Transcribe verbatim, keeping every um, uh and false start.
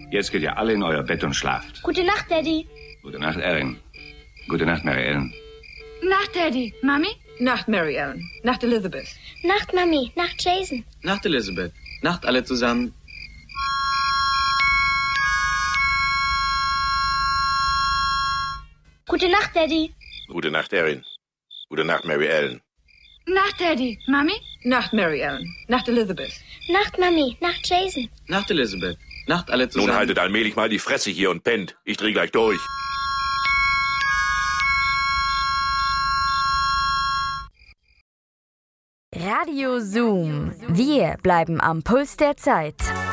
Jetzt geht ihr alle in euer Bett und schlaft. Gute Nacht, Daddy. Gute Nacht, Erin. Gute Nacht, Mary Ellen. Nacht, Daddy. Mami? Nacht, Mary Ellen. Nacht, Elizabeth. Nacht, Mami. Nacht, Jason. Nacht, Elizabeth. Nacht, alle zusammen. Gute Nacht, Daddy. Gute Nacht, Erin. Gute Nacht, Mary Ellen. Nacht, Daddy. Mami? Nacht, Mary Ellen. Nacht, Elizabeth. Nacht, Mami. Nacht, Jason. Nacht, Elizabeth. Nacht, alle zusammen. Nun haltet allmählich mal die Fresse hier und pennt. Ich dreh gleich durch. Radio Zoom. Wir bleiben am Puls der Zeit.